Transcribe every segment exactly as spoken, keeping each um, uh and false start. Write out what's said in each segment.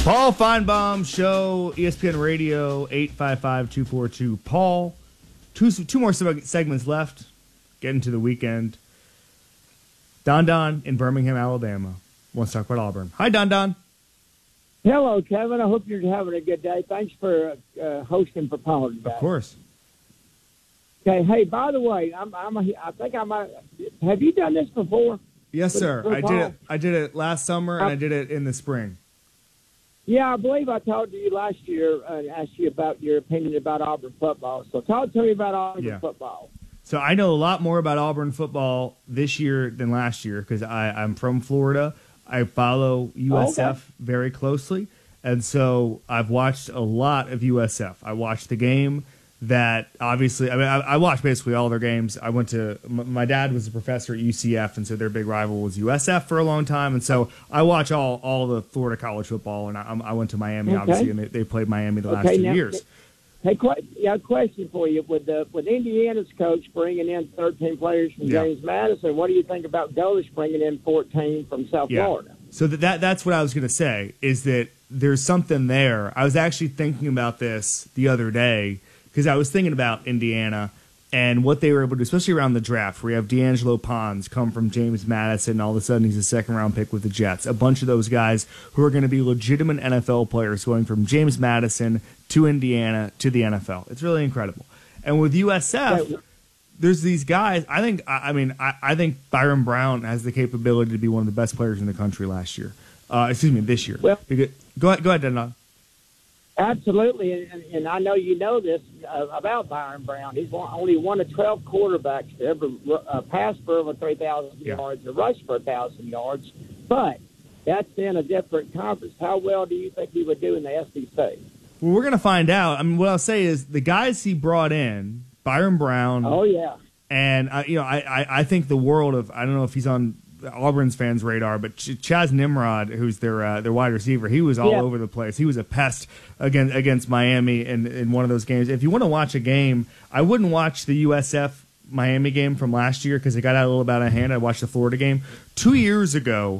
Paul Feinbaum Show, E S P N Radio, eight five five, two four two, Paul. Two, two more segments left. Getting to the weekend. Don Don in Birmingham, Alabama. Wants to talk about Auburn. Hi, Don Don. Hello, Kevin. I hope you're having a good day. Thanks for uh, hosting for Paul today. Of course. Okay. Hey, by the way, I'm, I'm a, I think I might. Have you done this before? Yes, with, sir. with I Paul? did it. I did it last summer, and I, I did it in the spring. Yeah, I believe I talked to you last year and asked you about your opinion about Auburn football. So talk to me about Auburn yeah. football. So I know a lot more about Auburn football this year than last year because I'm from Florida. I follow U S F okay. very closely, and so I've watched a lot of U S F. I watched the game that obviously, I mean, I, I watched basically all their games. I went to, my dad was a professor at U C F, and so their big rival was U S F for a long time, and so I watch all, all the Florida college football, and I, I went to Miami, okay. obviously, and they, they played Miami the last okay, two now, years. Hey, yeah, question for you. With the with Indiana's coach bringing in thirteen players from yeah. James Madison, what do you think about Golesh bringing in fourteen from South yeah. Florida? So that, that that's what I was going to say, is that there's something there. I was actually thinking about this the other day because I was thinking about Indiana and what they were able to do, especially around the draft, where you have D'Angelo Pons come from James Madison, and all of a sudden he's a second-round pick with the Jets. A bunch of those guys who are going to be legitimate N F L players going from James Madison to Indiana to the N F L. It's really incredible. And with U S F, there's these guys. I think, I mean, I, I think Byron Brown has the capability to be one of the best players in the country last year. Uh, excuse me, this year. Well, because, go ahead, go ahead, Denton. Absolutely, and, and I know you know this uh, about Byron Brown. He's one, only one of twelve quarterbacks to ever uh, pass for over three thousand yeah. yards or rush for one thousand yards, but that's in a different conference. How well do you think he would do in the S E C? Well, we're going to find out. I mean, what I'll say is the guys he brought in, Byron Brown. Oh, yeah. And, uh, you know, I, I, I think the world of, I don't know if he's on Auburn's fans' radar, but Ch- Chaz Nimrod, who's their uh, their wide receiver, he was all yeah. over the place. He was a pest against against Miami in, in one of those games. If you want to watch a game, I wouldn't watch the U S F Miami game from last year because it got out a little bit out of hand. I watched the Florida game. Two years ago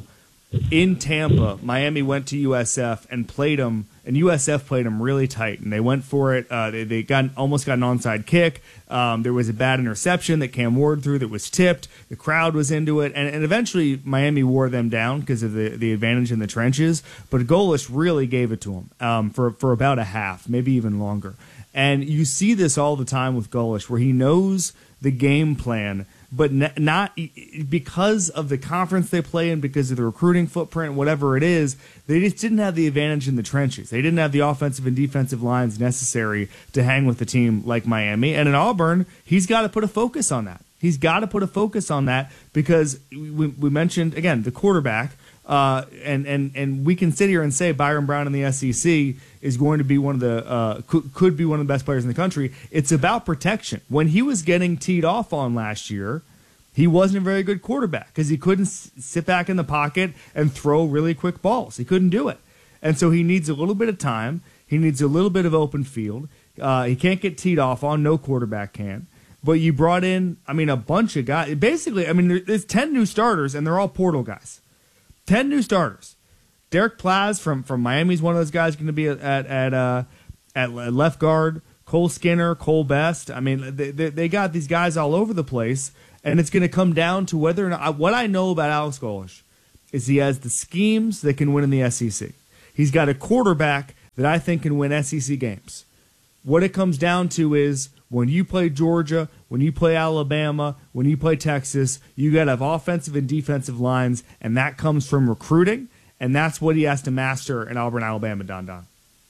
in Tampa, Miami went to U S F and played them, and U S F played them really tight, and they went for it. Uh, they they got almost got an onside kick. Um, there was a bad interception that Cam Ward threw that was tipped. The crowd was into it, and, and eventually Miami wore them down because of the, the advantage in the trenches. But Golesh really gave it to them um, for for about a half, maybe even longer. And you see this all the time with Golesh, where he knows the game plan, but not because of the conference they play in, because of the recruiting footprint, whatever it is, they just didn't have the advantage in the trenches. They didn't have the offensive and defensive lines necessary to hang with a team like Miami. And in Auburn, he's got to put a focus on that. He's got to put a focus on that because we, we mentioned, again, the quarterback. Uh, and, and, and we can sit here and say Byron Brown in the S E C is going to be one of the uh, could, could be one of the best players in the country. It's about protection. When he was getting teed off on last year, he wasn't a very good quarterback because he couldn't s- sit back in the pocket and throw really quick balls. He couldn't do it. And so he needs a little bit of time. He needs a little bit of open field. Uh, he can't get teed off on. No quarterback can. But you brought in, I mean, a bunch of guys. Basically, I mean, there's ten new starters, and they're all portal guys. Ten new starters. Derek Plaz from, from Miami is one of those guys going to be at at at, uh, at left guard. Cole Skinner, Cole Best. I mean, they, they, they got these guys all over the place, and it's going to come down to whether or not. What I know about Alex Golesh is he has the schemes that can win in the S E C. He's got a quarterback that I think can win S E C games. What it comes down to is when you play Georgia, when you play Alabama, when you play Texas, you got to have offensive and defensive lines, and that comes from recruiting, and that's what he has to master in Auburn, Alabama, Don Don.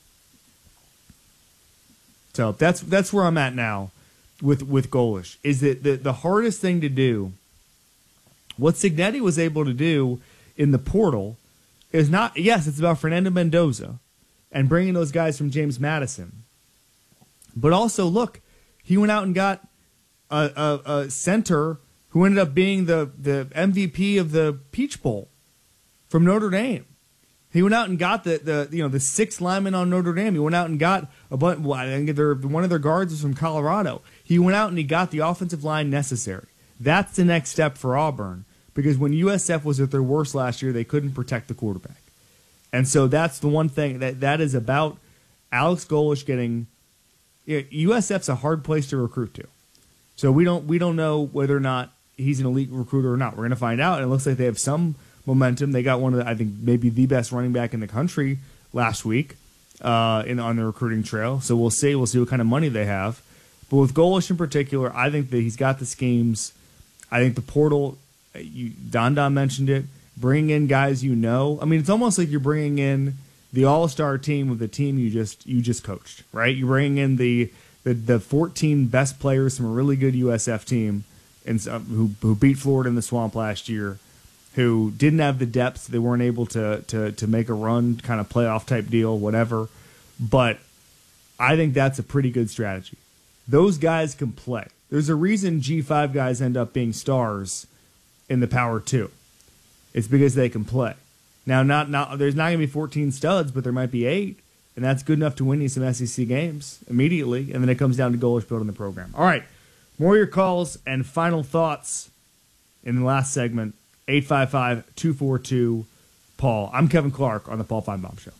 So that's that's where I'm at now with, with Golesh, is that the, the hardest thing to do, what Cignetti was able to do in the portal is not, yes, it's about Fernando Mendoza and bringing those guys from James Madison, but also, look, he went out and got a, a, a center who ended up being the, the M V P of the Peach Bowl from Notre Dame. He went out and got the, the you know the sixth lineman on Notre Dame. He went out and got a bunch. Well, I think their, one of their guards was from Colorado. He went out and he got the offensive line necessary. That's the next step for Auburn, because when U S F was at their worst last year, they couldn't protect the quarterback. And so that's the one thing that that is about Alex Golesh getting. You know, U S F's a hard place to recruit to, so we don't we don't know whether or not he's an elite recruiter or not. We're going to find out. And it looks like they have some momentum. They got one of the, I think maybe the best running back in the country last week uh, in on the recruiting trail. So we'll see. We'll see what kind of money they have. But with Golesh in particular, I think that he's got the schemes. I think the portal. You, Don Don mentioned it. Bring in guys you know. I mean, it's almost like you're bringing in the all-star team with the team you just you just coached, right? You're bringing in the the, the fourteen best players from a really good U S F team, and uh, who who beat Florida in the Swamp last year, who didn't have the depth. They weren't able to to to make a run, kind of playoff type deal, whatever. But I think that's a pretty good strategy. Those guys can play. There's a reason G five guys end up being stars in the Power Two. It's because they can play. Now, not not there's not going to be fourteen studs, but there might be eight, and that's good enough to win you some S E C games immediately, and then it comes down to Golesh building the program. All right, more of your calls and final thoughts in the last segment, eight five five, two four two, Paul. I'm Kevin Clark on the Paul Feinbaum Show.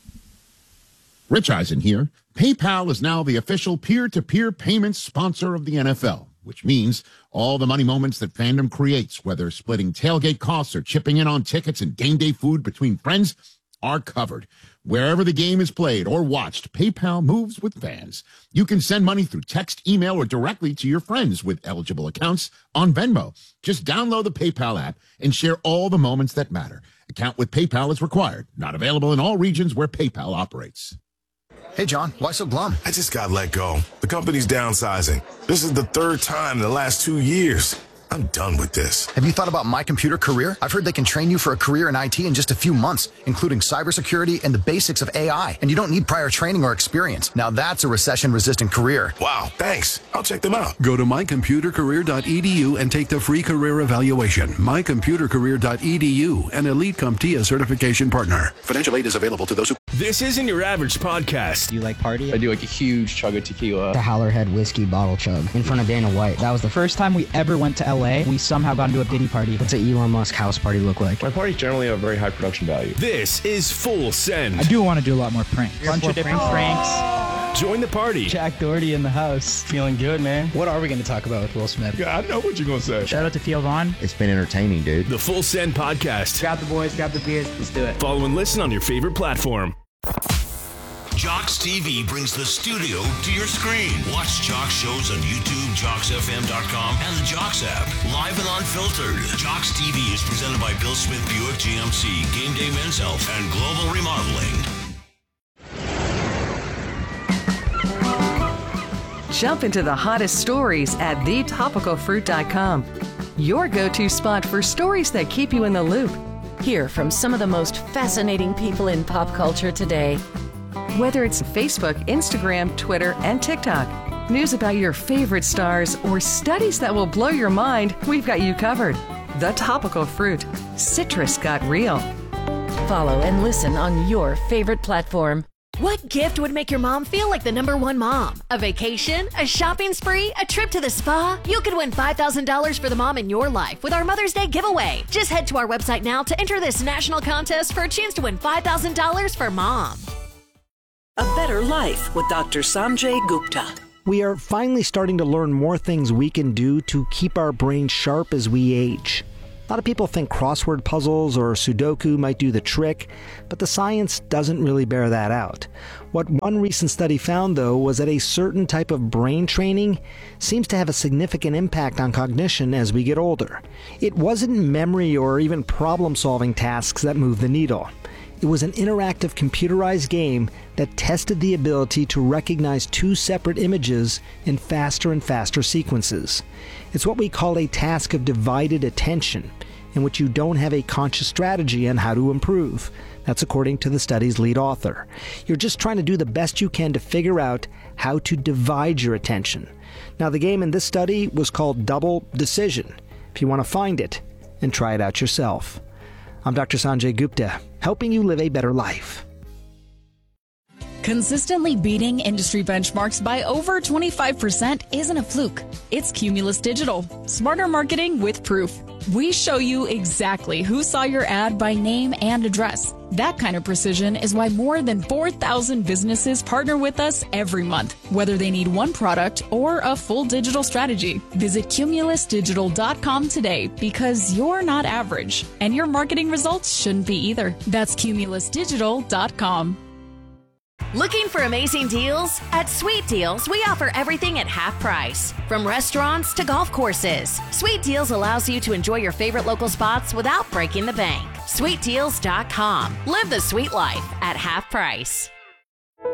Rich Eisen here. PayPal is now the official peer-to-peer payments sponsor of the N F L, which means all the money moments that fandom creates, whether splitting tailgate costs or chipping in on tickets and game day food between friends, are covered. Wherever the game is played or watched, PayPal moves with fans. You can send money through text, email, or directly to your friends with eligible accounts on Venmo. Just download the PayPal app and share all the moments that matter. Account with PayPal is required. Not available in all regions where PayPal operates. Hey, John, why so glum? I just got let go. The company's downsizing. This is the third time in the last two years. I'm done with this. Have you thought about My Computer Career? I've heard they can train you for a career in I T in just a few months, including cybersecurity and the basics of A I. And you don't need prior training or experience. Now that's a recession-resistant career. Wow, thanks. I'll check them out. Go to my computer career dot e d u and take the free career evaluation. my computer career dot e d u, an Elite CompTIA certification partner. Financial aid is available to those who... This isn't your average podcast. Do you like party? I do like a huge chug of tequila. The Howlerhead whiskey bottle chug in front of Dana White. That was the first time we ever went to L A. We somehow got into a Diddy party. What's an Elon Musk house party look like? My parties generally have very high production value. This is Full Send. I do want to do a lot more pranks. A bunch of different pranks. pranks. Join the party. Jack Doherty in the house. Feeling good, man. What are we going to talk about with Will Smith? Yeah, I know what you're going to say. Shout out to Theo Vaughn. It's been entertaining, dude. The Full Send podcast. Grab the boys, grab the beers, let's do it. Follow and listen on your favorite platform. Jocks T V brings the studio to your screen. Watch Jocks shows on YouTube, jocks f m dot com, and the Jocks app. Live and unfiltered. Jocks T V is presented by Bill Smith Buick G M C, Game Day Men's Health, and Global Remodeling. Jump into the hottest stories at the topical fruit dot com. Your go-to spot for stories that keep you in the loop. Hear from some of the most fascinating people in pop culture today. Whether it's Facebook, Instagram, Twitter, and TikTok, news about your favorite stars, or studies that will blow your mind, we've got you covered. The Topical Fruit. Citrus got real. Follow and listen on your favorite platform. What gift would make your mom feel like the number one mom? A vacation? A shopping spree? A trip to the spa? You could win five thousand dollars for the mom in your life with our Mother's Day giveaway. Just head to our website now to enter this national contest for a chance to win five thousand dollars for mom. A Better Life with Doctor Sanjay Gupta. We are finally starting to learn more things we can do to keep our brains sharp as we age. A lot of people think crossword puzzles or Sudoku might do the trick, but the science doesn't really bear that out. What one recent study found, though, was that a certain type of brain training seems to have a significant impact on cognition as we get older. It wasn't memory or even problem-solving tasks that moved the needle. It was an interactive computerized game that tested the ability to recognize two separate images in faster and faster sequences. It's what we call a task of divided attention, in which you don't have a conscious strategy on how to improve. That's according to the study's lead author. You're just trying to do the best you can to figure out how to divide your attention. Now, the game in this study was called Double Decision. If you want to find it and try it out yourself. I'm Doctor Sanjay Gupta, helping you live a better life. Consistently beating industry benchmarks by over twenty-five percent isn't a fluke. It's Cumulus Digital. Smarter marketing with proof. We show you exactly who saw your ad by name and address. That kind of precision is why more than four thousand businesses partner with us every month, whether they need one product or a full digital strategy. Visit cumulus digital dot com today because you're not average, and your marketing results shouldn't be either. That's cumulus digital dot com. Looking for amazing deals? At Sweet Deals, we offer everything at half price. From restaurants to golf courses, Sweet Deals allows you to enjoy your favorite local spots without breaking the bank. sweet deals dot com. Live the sweet life at half price.